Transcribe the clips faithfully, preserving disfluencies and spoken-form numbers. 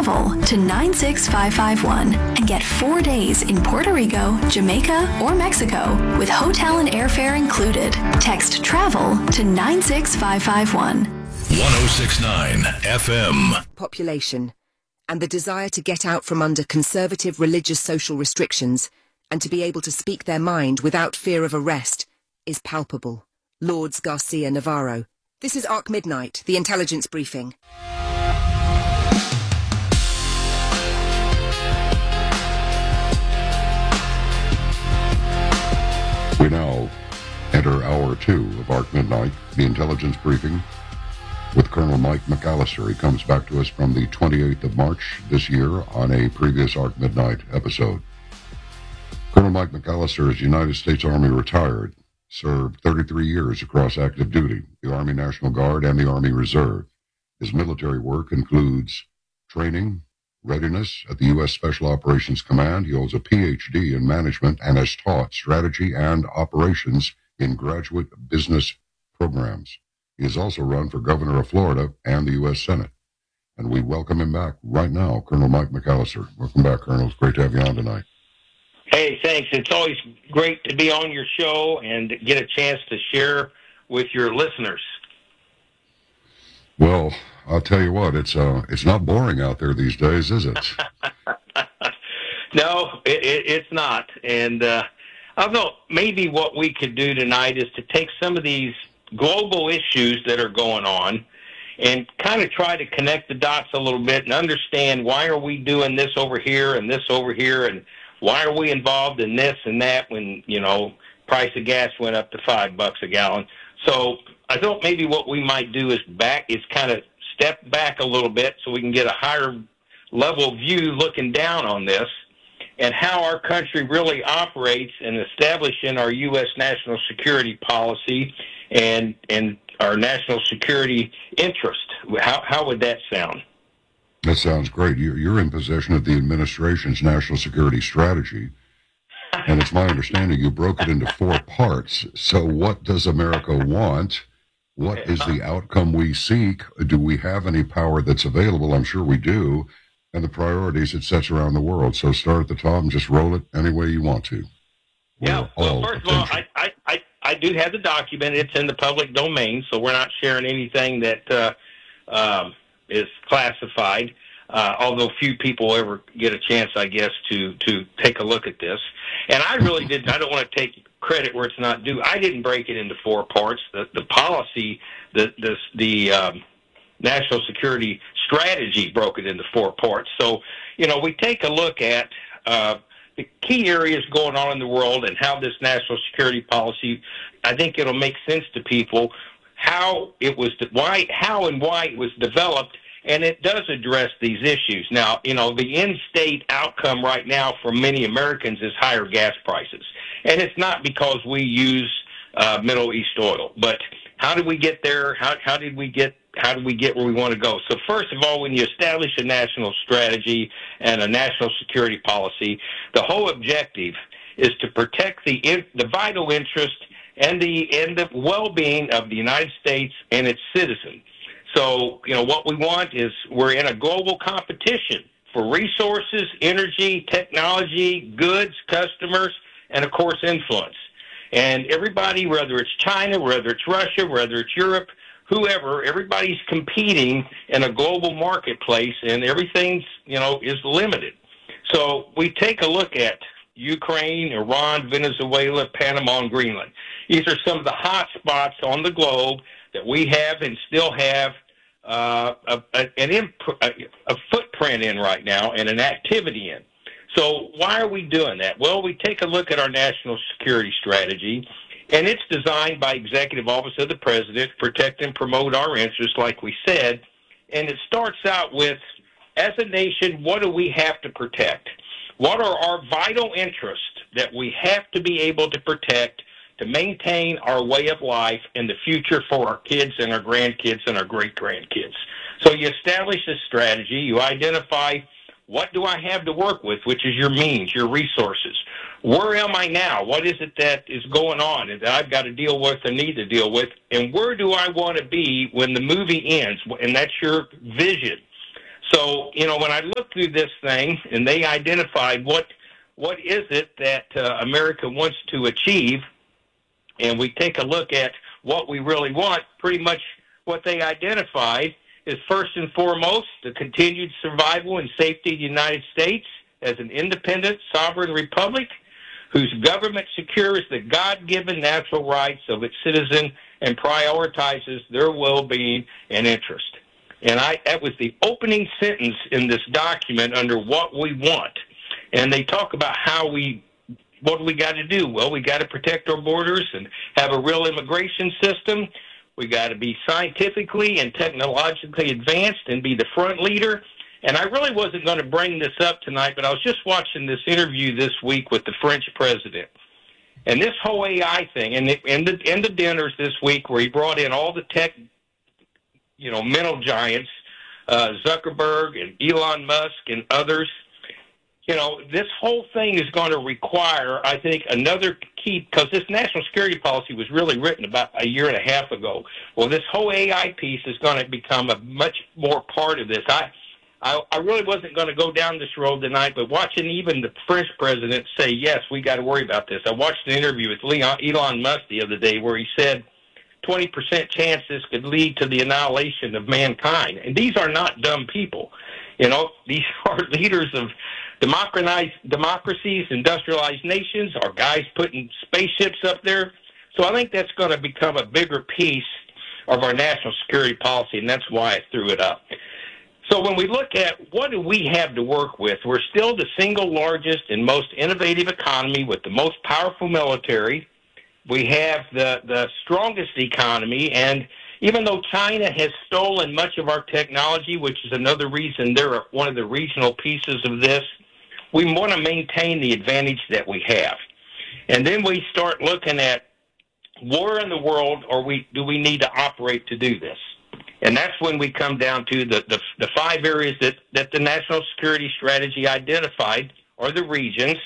travel to nine six five five one and get four days in Puerto Rico, Jamaica, or Mexico with hotel and airfare included. Text travel to nine six five five one. one oh six point nine F M. Population and the desire to get out from under conservative religious social restrictions and to be able to speak their mind without fear of arrest is palpable. Lourdes Garcia Navarro. This is Arc Midnight, the intelligence briefing. We now enter hour two of Arc Midnight, the intelligence briefing, with Colonel Mike McAllister. He comes back to us from the twenty-eighth of March this year on a previous Arc Midnight episode. Colonel Mike McAllister is United States Army retired, served thirty-three years across active duty, the Army National Guard and the Army Reserve. His military work includes training, readiness at the U S Special Operations Command. He holds a P H D in management and has taught strategy and operations in graduate business programs. He has also run for governor of Florida and the U S Senate. And we welcome him back right now, Colonel Mike McAllister. Welcome back, Colonel. It's great to have you on tonight. Hey, thanks. It's always great to be on your show and get a chance to share with your listeners. Well, I'll tell you what, it's uh, it's not boring out there these days, is it? No, it, it, it's not. And uh, I thought maybe what we could do tonight is to take some of these global issues that are going on and kind of try to connect the dots a little bit and understand why are we doing this over here and this over here, and why are we involved in this and that when, you know, price of gas went up to five bucks a gallon. So I thought maybe what we might do is back is kind of step back a little bit so we can get a higher level view looking down on this and how our country really operates and establishing our U S national security policy and and our national security interest. How how would that sound? That sounds great. You're, you're in possession of the administration's national security strategy, and it's my understanding you broke it into four parts. So what does America want? What is the outcome we seek? Do we have any power that's available? I'm sure we do. And the priorities it sets around the world. So start at the top and just roll it any way you want to. We're yeah, well, first attention. of all, I, I, I, I do have the document. It's in the public domain, so we're not sharing anything that uh, um, is classified, uh, although few people ever get a chance, I guess, to, to take a look at this. And I really didn't, I don't want to take credit where it's not due. I didn't break it into four parts. The, the policy, the, the, the um, national security strategy broke it into four parts. So, you know, we take a look at uh, the key areas going on in the world and how this national security policy, I think it'll make sense to people how it was, why, how and why it was developed, and it does address these issues. Now, you know, the end state outcome right now for many Americans is higher gas prices, and it's not because we use uh, Middle East oil, but how did we get there? How, how did we get How do we get where we want to go? So first of all, when you establish a national strategy and a national security policy, the whole objective is to protect the in, the vital interest and the and the well-being of the United States and its citizens. So, you know, what we want is we're in a global competition for resources, energy, technology, goods, customers, and, of course, influence. And everybody, whether it's China, whether it's Russia, whether it's Europe, whoever, everybody's competing in a global marketplace, and everything's, you know, is limited. So we take a look at Ukraine, Iran, Venezuela, Panama, and Greenland. These are some of the hot spots on the globe that we have and still have uh, a, a, an imp- a, a footprint in right now and an activity in. So why are we doing that? Well, we take a look at our national security strategy, and it's designed by Executive Office of the President to protect and promote our interests, like we said. And it starts out with, as a nation, what do we have to protect? What are our vital interests that we have to be able to protect to maintain our way of life in the future for our kids and our grandkids and our great-grandkids? So you establish this strategy. You identify, what do I have to work with, which is your means, your resources. Where am I now? What is it that is going on and that I've got to deal with and need to deal with? And where do I want to be when the movie ends? And that's your vision. So, you know, when I look through this thing and they identified what what is it that uh, America wants to achieve, and we take a look at what we really want, pretty much what they identified is first and foremost the continued survival and safety of the United States as an independent, sovereign republic whose government secures the God-given natural rights of its citizens and prioritizes their well-being and interest. And I, that was the opening sentence in this document under what we want. And they talk about how we, what do we got to do? Well, we got to protect our borders and have a real immigration system. We got to be scientifically and technologically advanced and be the front leader. And I really wasn't going to bring this up tonight, but I was just watching this interview this week with the French president. And this whole A I thing, and the, and the, and the dinners this week where he brought in all the tech, you know, mental giants, uh, Zuckerberg and Elon Musk and others, you know, this whole thing is going to require, I think, another key, because this national security policy was really written about a year and a half ago. Well, this whole A I piece is going to become a much more part of this. I, I, I really wasn't going to go down this road tonight, but watching even the French president say, yes, we got to worry about this. I watched an interview with Leon, Elon Musk the other day where he said twenty percent chance this could lead to the annihilation of mankind. And these are not dumb people. You know, these are leaders of democratized democracies, industrialized nations, our guys putting spaceships up there. So I think that's going to become a bigger piece of our national security policy, and that's why I threw it up. So when we look at what do we have to work with, we're still the single largest and most innovative economy with the most powerful military. We have the, the strongest economy, and even though China has stolen much of our technology, which is another reason they're one of the regional pieces of this, we want to maintain the advantage that we have. And then we start looking at where in the world are we, do we need to operate to do this? And that's when we come down to the, the, the five areas that, that the national security strategy identified are the regions.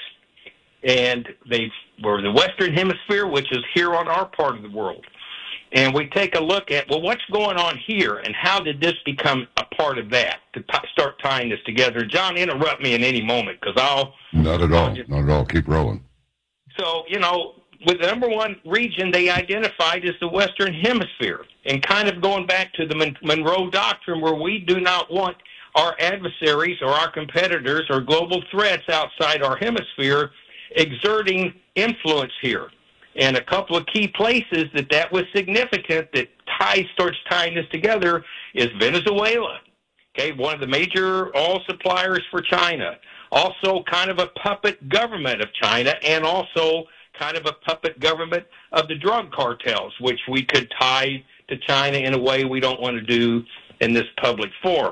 And they were the Western Hemisphere, which is here on our part of the world. And we take a look at, well, what's going on here, and how did this become a part of that, to t- start tying this together. John, interrupt me in any moment, because I'll... Not at all, just, not at all. Keep rolling. So, you know, with the number one region they identified is the Western Hemisphere, and kind of going back to the Mon- Monroe Doctrine, where we do not want our adversaries or our competitors or global threats outside our hemisphere exerting influence here. And a couple of key places that that was significant that ties starts tying this together is Venezuela, okay, one of the major oil suppliers for China, also kind of a puppet government of China, and also kind of a puppet government of the drug cartels, which we could tie to China in a way we don't want to do in this public forum.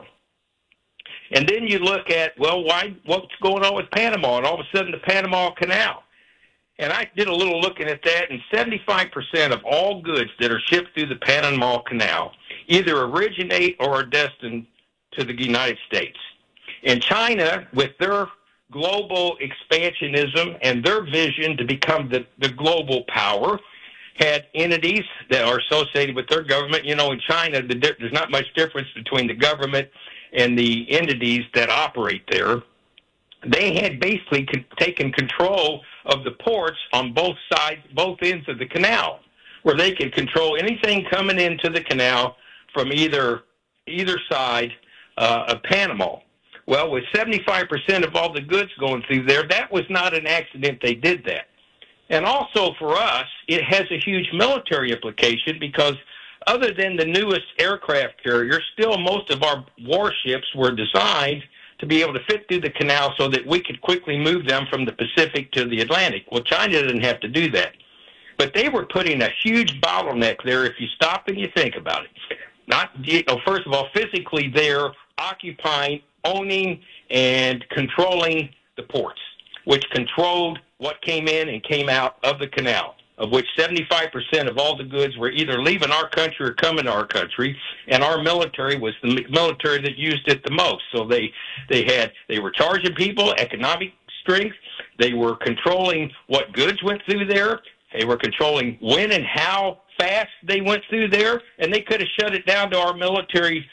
And then you look at, well, why? What's going on with Panama? And all of a sudden the Panama Canal. And I did a little looking at that, and seventy-five percent of all goods that are shipped through the Panama Canal either originate or are destined to the United States. And China, with their global expansionism and their vision to become the, the global power, had entities that are associated with their government. You know, in China, the, there's not much difference between the government and the entities that operate there. They had basically con- taken control of the ports on both sides, both ends of the canal, where they could control anything coming into the canal from either either side uh, of Panama. Well, with seventy-five percent of all the goods going through there, that was not an accident they did that. And also for us, it has a huge military implication because other than the newest aircraft carriers, still most of our warships were designed to be able to fit through the canal so that we could quickly move them from the Pacific to the Atlantic. Well, China didn't have to do that. But they were putting a huge bottleneck there if you stop and you think about it. Not, you know, first of all, physically they're occupying, owning, and controlling the ports, which controlled what came in and came out of the canal, of which seventy-five percent of all the goods were either leaving our country or coming to our country, and our military was the military that used it the most. So they they had they were charging people economic strength. They were controlling what goods went through there. They were controlling when and how fast they went through there, and they could have shut it down to our military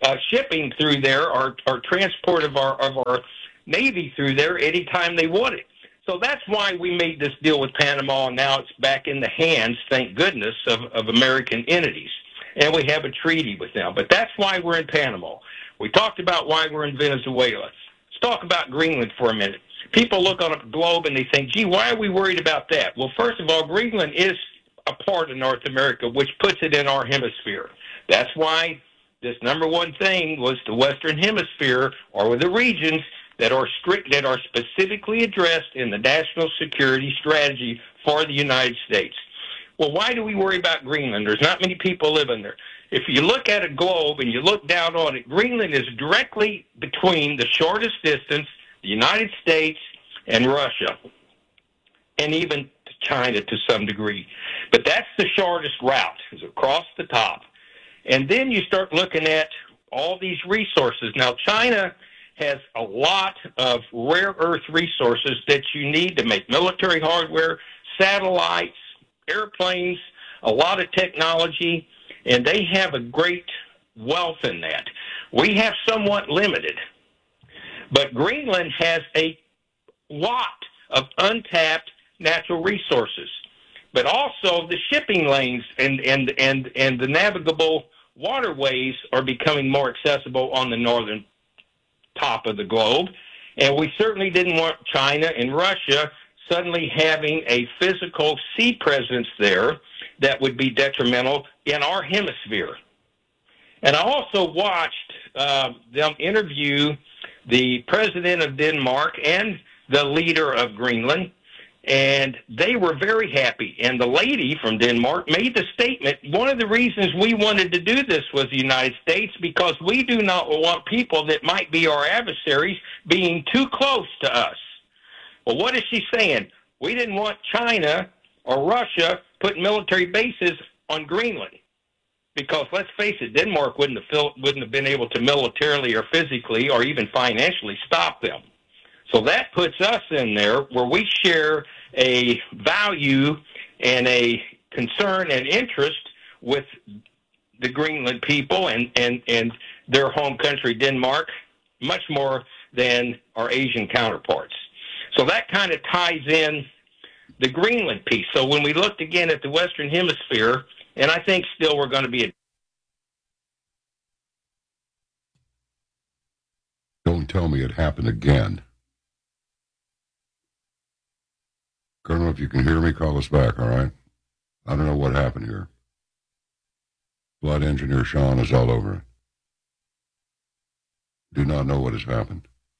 uh, shipping through there or, or transport of our of our Navy through there anytime they want it. So that's why we made this deal with Panama, and now it's back in the hands, thank goodness, of, of American entities. And we have a treaty with them. But that's why we're in Panama. We talked about why we're in Venezuela. Let's talk about Greenland for a minute. People look on a globe and they think, gee, why are we worried about that? Well, first of all, Greenland is a part of North America, which puts it in our hemisphere. That's why this number one thing was the Western Hemisphere, or the regions that are strict, that are specifically addressed in the national security strategy for the United States. Well, why do we worry about Greenland? There's not many people living there. If you look at a globe and you look down on it, Greenland is directly between the shortest distance, the United States and Russia, and even China to some degree. But that's the shortest route, is across the top. And then you start looking at all these resources. Now, China has a lot of rare earth resources that you need to make military hardware, satellites, airplanes, a lot of technology, and they have a great wealth in that. We have somewhat limited, but Greenland has a lot of untapped natural resources, but also the shipping lanes and, and, and, and the navigable waterways are becoming more accessible on the northern top of the globe, and we certainly didn't want China and Russia suddenly having a physical sea presence there that would be detrimental in our hemisphere. And I also watched uh, them interview the president of Denmark and the leader of Greenland, and they were very happy. And the lady from Denmark made the statement, one of the reasons we wanted to do this was the United States, because we do not want people that might be our adversaries being too close to us. Well, what is she saying? We didn't want China or Russia putting military bases on Greenland, because let's face it, Denmark wouldn't have, fil- wouldn't have been able to militarily or physically or even financially stop them. So that puts us in there where we share a value and a concern and interest with the Greenland people and, and, and their home country, Denmark, much more than our Asian counterparts. So that kind of ties in the Greenland piece. So when we looked again at the Western Hemisphere, and I think still we're going to be a... Don't tell me it happened again. Colonel, if you can hear me, call us back, all right? I don't know what happened here. Flight engineer Sean is all over it. Do not know what has happened.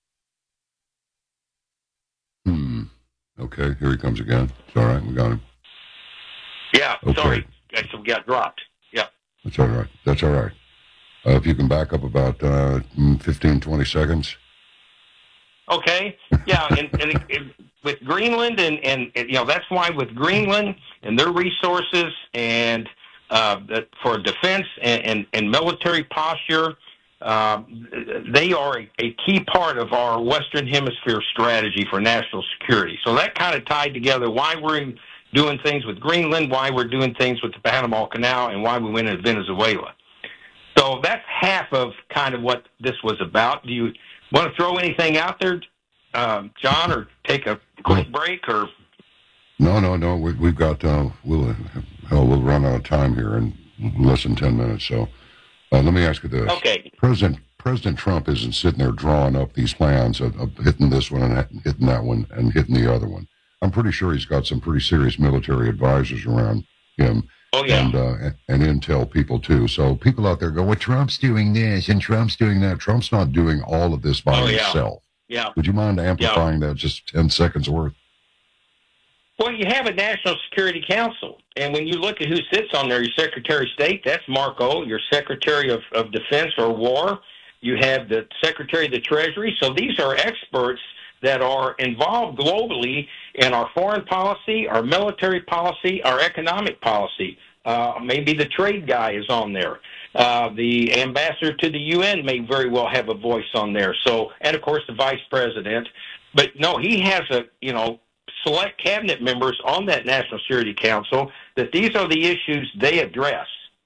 Hmm. Okay, here he comes again. It's all right, we got him. Yeah, okay. Sorry. I we got dropped. Yeah. That's all right. That's all right. Uh, if you can back up about uh, fifteen, twenty seconds. Okay. Yeah, and, and it, it, with Greenland, and, and, and, you know, that's why with Greenland and their resources and uh, that for defense and, and, and military posture, uh, they are a, a key part of our Western Hemisphere strategy for national security. So that kind of tied together why we're in, doing things with Greenland, why we're doing things with the Panama Canal, and why we went into Venezuela. So that's half of kind of what this was about. Do you want to throw anything out there, um, John, or take a quick break? Or no, no, no. We, we've got uh, we'll uh, hell, we'll run out of time here in less than ten minutes. So uh, let me ask you this: okay, President President Trump isn't sitting there drawing up these plans of, of hitting this one and hitting that one and hitting the other one. I'm pretty sure he's got some pretty serious military advisors around him. Oh, yeah. And, uh, and intel people, too. So people out there go, well, Trump's doing this and Trump's doing that. Trump's not doing all of this by oh, himself. Yeah. yeah. Would you mind amplifying yeah. that just ten seconds worth? Well, you have a National Security Council. And when you look at who sits on there, your Secretary of State, that's Marco, your Secretary of, of Defense or War. You have the Secretary of the Treasury. So these are experts that are involved globally in our foreign policy, our military policy, our economic policy. Uh, maybe the trade guy is on there. Uh, the ambassador to the U N may very well have a voice on there. So, and of course the vice president. But no, he has a, you know, select cabinet members on that National Security Council that these are the issues they address.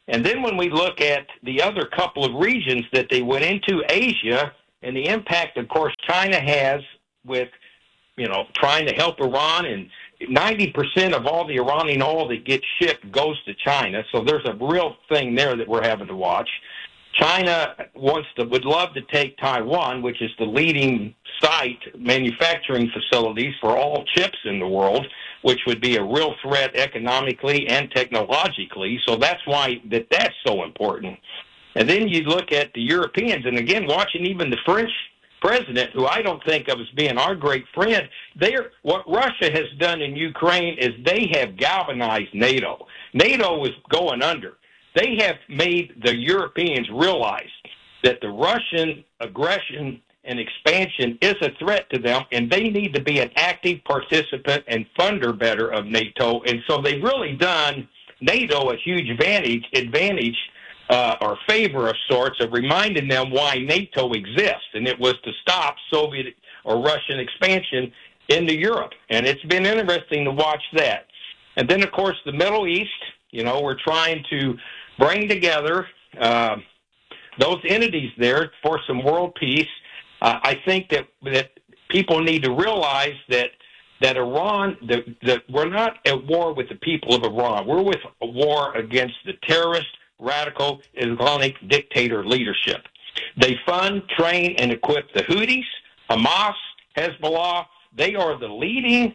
And then when we look at the other couple of regions that they went into, Asia, and the impact, of course, China has with, you know, trying to help Iran, and ninety percent of all the Iranian oil that gets shipped goes to China. So there's a real thing there that we're having to watch. China wants to, would love to take Taiwan, which is the leading site manufacturing facilities for all chips in the world, which would be a real threat economically and technologically. So that's why that that's so important. And then you look at the Europeans, and again, watching even the French president, who I don't think of as being our great friend, they're, what Russia has done in Ukraine is they have galvanized NATO. NATO is going under. They have made the Europeans realize that the Russian aggression and expansion is a threat to them, and they need to be an active participant and funder better of NATO. And so they've really done NATO a huge advantage, advantage uh, or favor of sorts of reminding them why NATO exists, and it was to stop Soviet or Russian expansion into Europe. And it's been interesting to watch that. And then, of course, the Middle East, you know, we're trying to bring together uh, those entities there for some world peace. Uh, I think that that people need to realize that that Iran, that, that we're not at war with the people of Iran. We're with a war against the terrorist, radical, Islamic dictator leadership. They fund, train, and equip the Houthis, Hamas, Hezbollah. They are the leading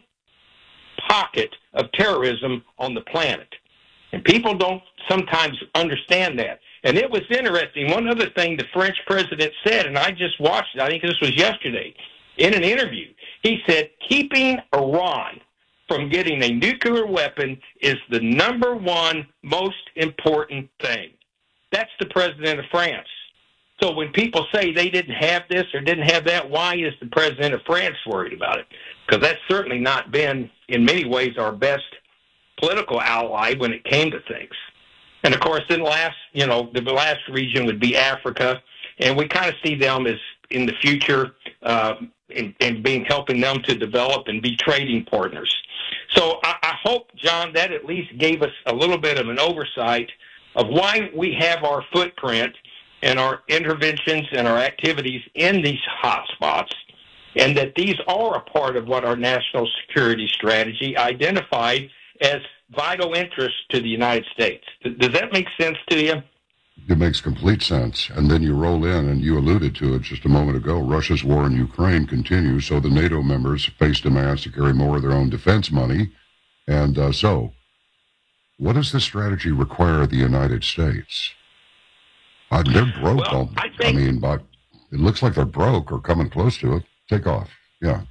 pocket of terrorism on the planet. And people don't sometimes understand that. And it was interesting. One other thing the French president said, and I just watched it, I think this was yesterday, in an interview. He said, keeping Iran from getting a nuclear weapon is the number one most important thing. That's the president of France. So when people say they didn't have this or didn't have that, why is the president of France worried about it? Because that's certainly not been, in many ways, our best political ally when it came to things. And of course, then last, you know, the last region would be Africa, and we kind of see them as in the future, uh, in, in being helping them to develop and be trading partners. So I, I hope, John, that at least gave us a little bit of an oversight of why we have our footprint and our interventions and our activities in these hotspots, and that these are a part of what our national security strategy identified as vital interest to the United States. Does that make sense to you? It makes complete sense. And then you roll in, and you alluded to it just a moment ago, Russia's war in Ukraine continues, so the NATO members face demands to carry more of their own defense money. And uh, so, what does this strategy require of the United States? Uh, they're broke. Well, I, think, I mean, but it looks like they're broke or coming close to it. Take off. Yeah.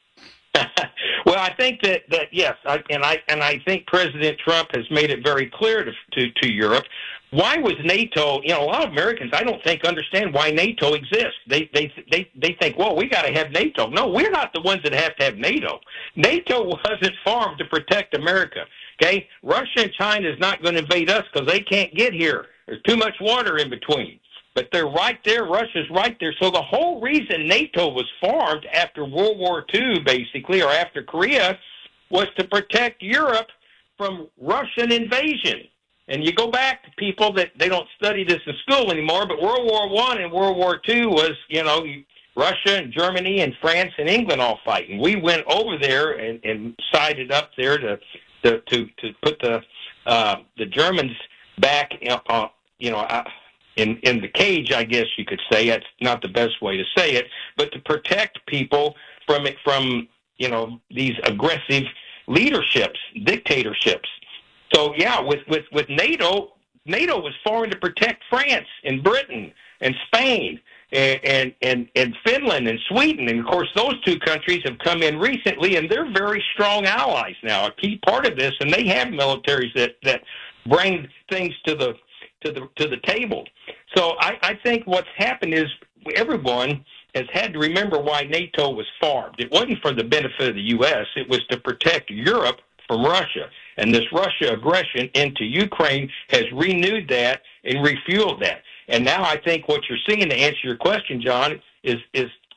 Well, I think that, that yes, I, and I and I think President Trump has made it very clear to, to to Europe. Why was NATO? You know, a lot of Americans, I don't think, understand why NATO exists. They they they they think, well, we got to have NATO. No, we're not the ones that have to have NATO. NATO wasn't formed to protect America. Okay, Russia and China is not going to invade us because they can't get here. There's too much water in between. But they're right there. Russia's right there. So the whole reason NATO was formed after World War Two, basically, or after Korea, was to protect Europe from Russian invasion. And you go back to people that they don't study this in school anymore, but World War One and World War Two was, you know, Russia and Germany and France and England all fighting. We went over there and, and sided up there to to to, to put the uh, the Germans back, uh, you know. Uh, In, in the cage, I guess you could say. That's not the best way to say it, but to protect people from it, from, you know, these aggressive leaderships, dictatorships. So, yeah, with, with, with NATO, NATO was formed to protect France and Britain and Spain and, and, and, and Finland and Sweden. And, of course, those two countries have come in recently, and they're very strong allies now, a key part of this, and they have militaries that, that bring things to the to the to the table. So I, I think what's happened is everyone has had to remember why NATO was formed. It wasn't for the benefit of the U S. It was to protect Europe from Russia. And this Russia aggression into Ukraine has renewed that and refueled that. And now I think what you're seeing, to answer your question, John, is is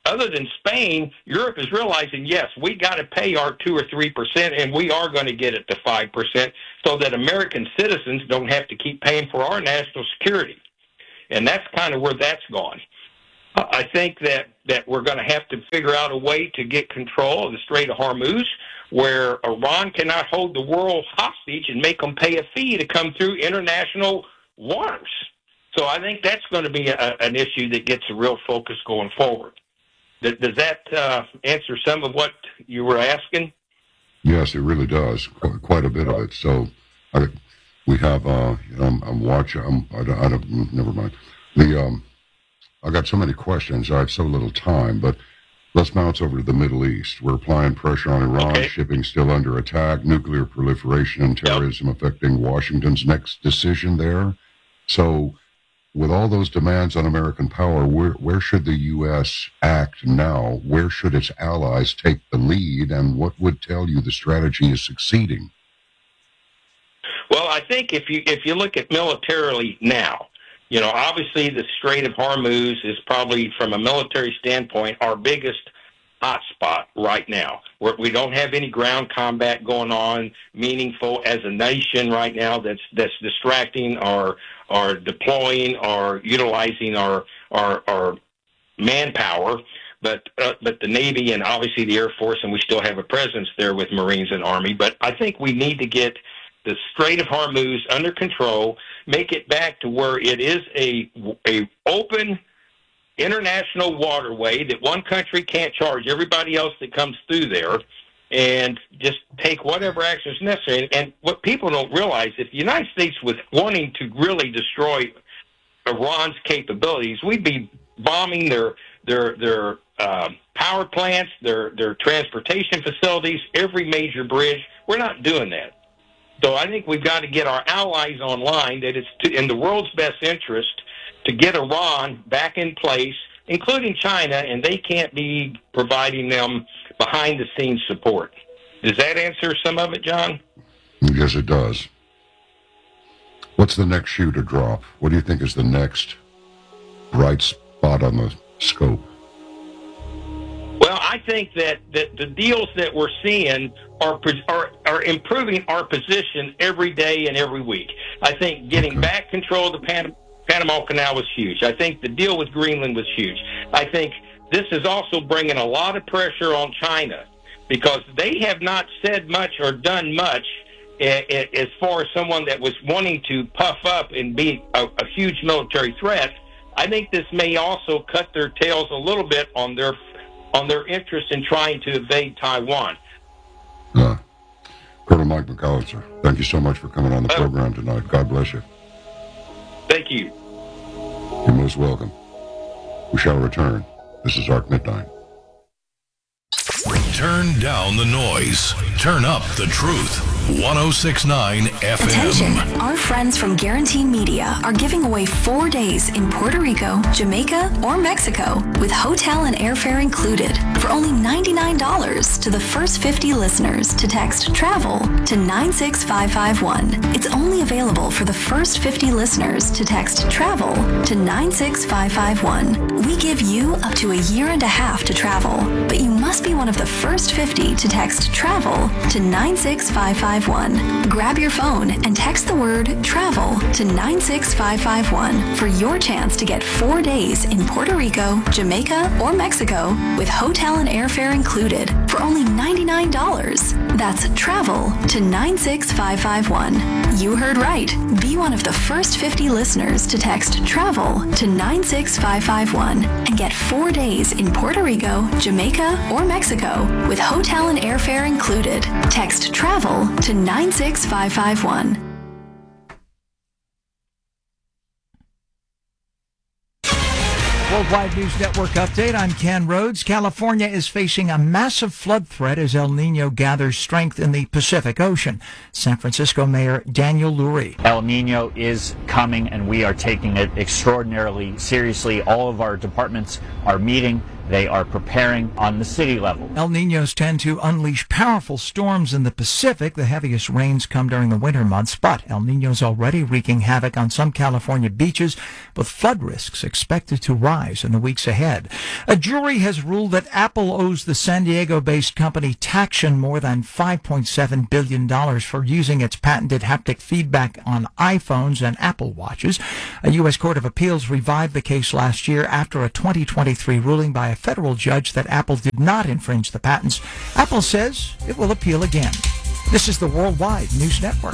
other than Spain, Europe is realizing, yes, we got to pay our two or three percent, and we are going to get it to five percent, so that American citizens don't have to keep paying for our national security. And that's kind of where that's gone. I think that, that we're going to have to figure out a way to get control of the Strait of Hormuz, where Iran cannot hold the world hostage and make them pay a fee to come through international waters. So I think that's going to be a, an issue that gets a real focus going forward. Does, does that uh, answer some of what you were asking? Yes, it really does. Qu- quite a bit of it. So I, we have, uh, you know, I'm, I'm watching, I'm, I, don't, I don't, never mind. The, um, I got so many questions. I have so little time, but let's bounce over to the Middle East. We're applying pressure on Iran, okay. Shipping still under attack, nuclear proliferation and terrorism yep. affecting Washington's next decision there. So with all those demands on American power, where, where should the U S act now? Where should its allies take the lead? And what would tell you the strategy is succeeding? Well, I think if you if you look at militarily now, you know, obviously the Strait of Hormuz is probably, from a military standpoint, our biggest hotspot right now. We're, we don't have any ground combat going on meaningful as a nation right now that's that's distracting or or deploying or utilizing our our, our manpower. But uh, but the Navy and obviously the Air Force, and we still have a presence there with Marines and Army. But I think we need to get the Strait of Hormuz under control, make it back to where it is a a open international waterway that one country can't charge everybody else that comes through there, and just take whatever action is necessary. And what people don't realize, if the United States was wanting to really destroy Iran's capabilities, we'd be bombing their their their uh, power plants, their their transportation facilities, every major bridge. We're not doing that. So I think we've got to get our allies online, that it's to, in the world's best interest to get Iran back in place, including China, and they can't be providing them behind-the-scenes support. Does that answer some of it, John? Yes, it does. What's the next shoe to drop? What do you think is the next bright spot on the scope? Well, I think that, that the deals that we're seeing are, are are improving our position every day and every week. I think getting okay. back control of the Pan- Panama Canal was huge. I think the deal with Greenland was huge. I think this is also bringing a lot of pressure on China, because they have not said much or done much as far as someone that was wanting to puff up and be a, a huge military threat. I think this may also cut their tails a little bit on their on their interest in trying to invade Taiwan. Uh, Colonel Mike McAllister, thank you so much for coming on the oh. program tonight. God bless you. Thank you. You're most welcome. We shall return. This is Arc Midnight. Turn down the noise. Turn up the truth. one oh six point nine F M. Attention! Our friends from Guarantee Media are giving away four days in Puerto Rico, Jamaica, or Mexico with hotel and airfare included for only ninety-nine dollars to the first fifty listeners to text TRAVEL to nine six five five one. It's only available for the first fifty listeners to text TRAVEL to nine six five five one. We give you up to a year and a half to travel, but you must be one of the first fifty to text TRAVEL to nine six five five one. Grab your phone and text the word TRAVEL to nine six five five one for your chance to get four days in Puerto Rico, Jamaica, or Mexico with hotel and airfare included for only ninety-nine dollars. That's TRAVEL to nine six five five one. You heard right. Be one of the first fifty listeners to text TRAVEL to nine six five five one and get four days in Puerto Rico, Jamaica, or Mexico with hotel and airfare included. Text TRAVEL to nine six five five one. Worldwide News Network update. I'm Ken Rhodes. California is facing a massive flood threat as El Nino gathers strength in the Pacific Ocean. San Francisco Mayor Daniel Lurie. El Nino is coming, and we are taking it extraordinarily seriously. All of our departments are meeting they are preparing on the city level. El Niños tend to unleash powerful storms in the Pacific. The heaviest rains come during the winter months, but El Niño's already wreaking havoc on some California beaches, with flood risks expected to rise in the weeks ahead. A jury has ruled that Apple owes the San Diego-based company Taction more than five point seven billion dollars for using its patented haptic feedback on iPhones and Apple Watches. A U S Court of Appeals revived the case last year after a twenty twenty-three ruling by a federal judge that Apple did not infringe the patents. Apple says it will appeal again. This is the Worldwide News Network.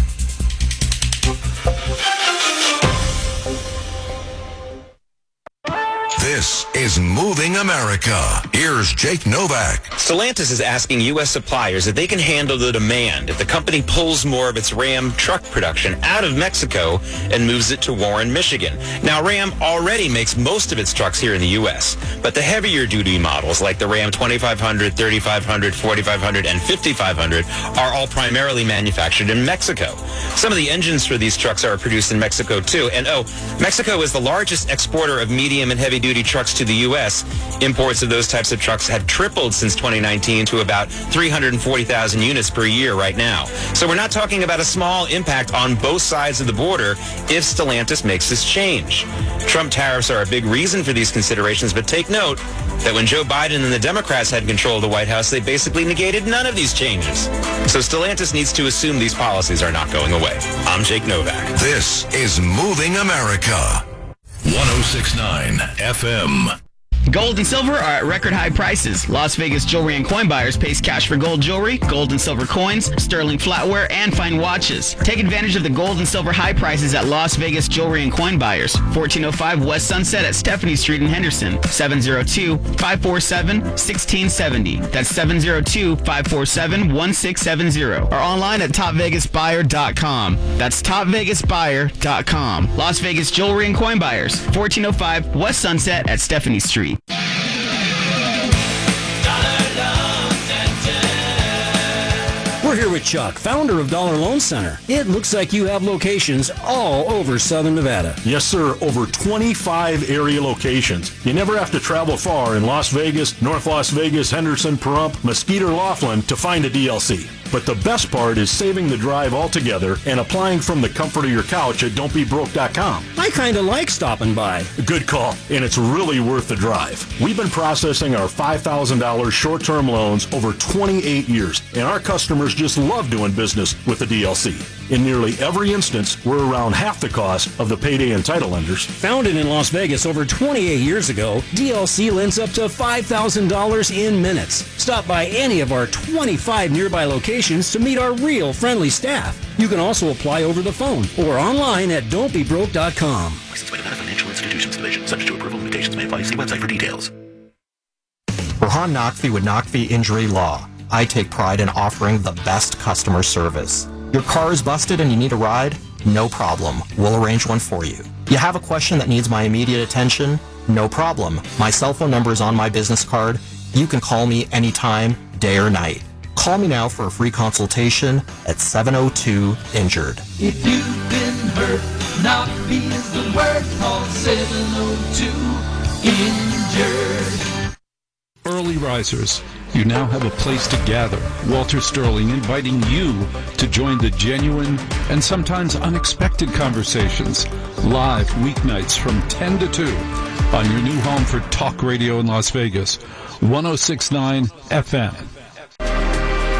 This is Moving America. Here's Jake Novak. Stellantis is asking U S suppliers if they can handle the demand if the company pulls more of its Ram truck production out of Mexico and moves it to Warren, Michigan. Now, Ram already makes most of its trucks here in the U S, but the heavier duty models like the Ram twenty-five hundred, thirty-five hundred, forty-five hundred, and fifty-five hundred are all primarily manufactured in Mexico. Some of the engines for these trucks are produced in Mexico, too. And, oh, Mexico is the largest exporter of medium and heavy duty trucks to the U S. Imports of those types of trucks have tripled since twenty nineteen to about three hundred forty thousand units per year right now. So we're not talking about a small impact on both sides of the border if Stellantis makes this change. Trump tariffs are a big reason for these considerations, but take note that when Joe Biden and the Democrats had control of the White House, they basically negated none of these changes. So Stellantis needs to assume these policies are not going away. I'm Jake Novak. This is Moving America. one oh six point nine F M. Gold and silver are at record high prices. Las Vegas jewelry and coin buyers pays cash for gold jewelry, gold and silver coins, sterling flatware, and fine watches. Take advantage of the gold and silver high prices at Las Vegas jewelry and coin buyers. fourteen oh five West Sunset at Stephanie Street in Henderson. seven oh two, five four seven, one six seven oh. That's seven oh two, five four seven, one six seven oh. Or online at top vegas buyer dot com. That's top vegas buyer dot com. Las Vegas jewelry and coin buyers. fourteen oh five West Sunset at Stephanie Street. We're here with Chuck, founder of Dollar Loan Center. It looks like you have locations all over Southern Nevada. Yes, sir. Over twenty-five area locations. You never have to travel far in Las Vegas, North Las Vegas, Henderson, Pahrump, Mesquite, or Laughlin to find a D L C. But the best part is saving the drive altogether and applying from the comfort of your couch at don't be broke dot com. I kind of like stopping by. Good call, and it's really worth the drive. We've been processing our five thousand dollars short-term loans over twenty-eight years, and our customers just love doing business with the D L C. In nearly every instance, we're around half the cost of the payday and title lenders. Founded in Las Vegas over twenty-eight years ago, D L C lends up to five thousand dollars in minutes. Stop by any of our twenty-five nearby locations to meet our real friendly staff. You can also apply over the phone or online at don't be broke dot com. Licensed by Nevada Financial Institutions Division. Subject to approval. Limitations may apply. See website for details. Rohan Naqvi with Naqvi Injury Law. I take pride in offering the best customer service. Your car is busted and you need a ride? No problem. We'll arrange one for you. You have a question that needs my immediate attention? No problem. My cell phone number is on my business card. You can call me anytime, day or night. Call me now for a free consultation at seven oh two injured. If you've been hurt, Naqvi is the word. Call seven oh two injured. Early risers, you now have a place to gather. Walter Sterling inviting you to join the genuine and sometimes unexpected conversations live weeknights from ten to two on your new home for talk radio in Las Vegas, one oh six point nine F M.